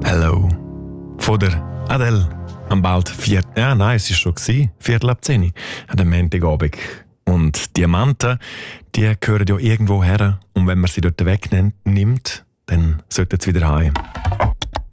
Hello. Von der Adele. Am bald es ist schon gewesen, 9:15 an dem Montagabend. Und Diamanten, die gehören ja irgendwo her. Und wenn man sie dort wegnimmt, dann sollten sie wieder heim.